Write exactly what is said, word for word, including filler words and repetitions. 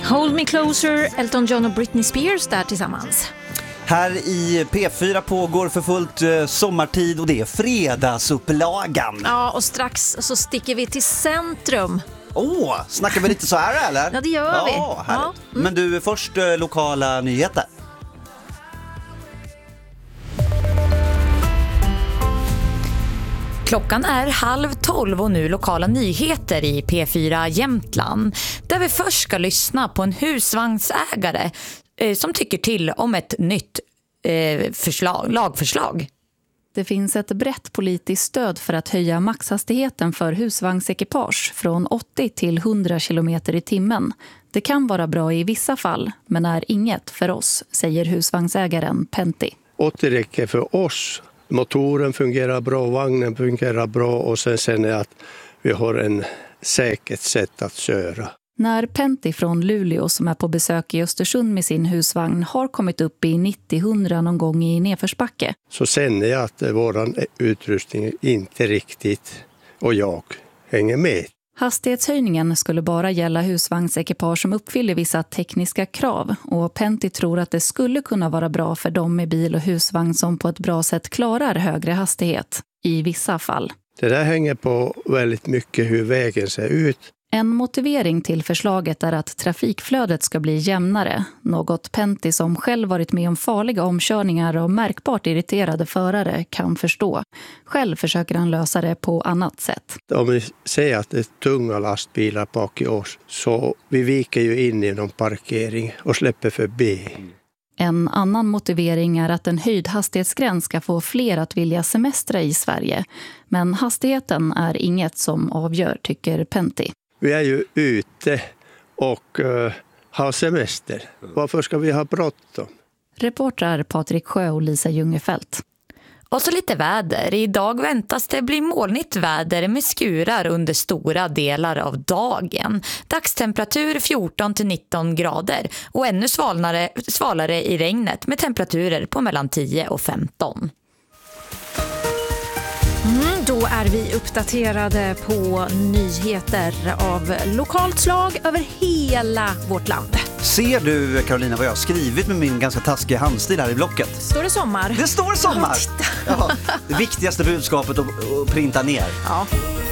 Hold Me Closer, Elton John och Britney Spears där tillsammans. Här i P fyra pågår för fullt eh, sommartid och det är fredagsupplagan. Ja, och strax så sticker vi till centrum. Åh, oh, snackar vi lite så här eller? Ja, det gör vi. Ja, ja. Mm. Men du, först eh, lokala nyheter. Klockan är halv tolv och nu lokala nyheter i P fyra Jämtland. Där vi först ska lyssna på en husvagnsägare eh, som tycker till om ett nytt eh, förslag, lagförslag. Det finns ett brett politiskt stöd för att höja maxhastigheten för husvagnsekipage från åttio till hundra kilometer i timmen. Det kan vara bra i vissa fall, men är inget för oss, säger husvagnsägaren Pentti. åttio räcker för oss. Motoren fungerar bra, vagnen fungerar bra och sen sen är att vi har en säkert sätt att köra. När Pentti från Luleå som är på besök i Östersund med sin husvagn har kommit upp i nittio hundra någon gång i nedförsbacke. Så känner jag att vår utrustning inte riktigt och jag hänger med. Hastighetshöjningen skulle bara gälla husvagnsekipage som uppfyller vissa tekniska krav och Pentti tror att det skulle kunna vara bra för dem med bil och husvagn som på ett bra sätt klarar högre hastighet i vissa fall. Det där hänger på väldigt mycket hur vägen ser ut. En motivering till förslaget är att trafikflödet ska bli jämnare, något Pentti som själv varit med om farliga omkörningar och märkbart irriterade förare kan förstå. Själv försöker han lösa det på annat sätt. Om vi säger att det är tunga lastbilar bak i oss så vi viker ju in i någon parkering och släpper förbi. En annan motivering är att en höjd hastighetsgräns ska få fler att vilja semestra i Sverige. Men hastigheten är inget som avgör, tycker Pentti. Vi är ju ute och uh, har semester. Varför ska vi ha bråttom? Reportrar Patrik Sjö och Lisa Ljungefelt. Och så lite väder. Idag väntas det bli molnigt väder med skurar under stora delar av dagen. Dagstemperatur fjorton till nitton grader och ännu svalare, svalare i regnet med temperaturer på mellan tio och femton. Mm, då är vi uppdaterade på nyheter av lokalt slag över hela vårt land. Ser du, Carolina, vad jag har skrivit med min ganska taskiga handstil här i blocket? Står det sommar? Det står sommar! Oh, ja, det viktigaste budskapet att, att printa ner. Ja.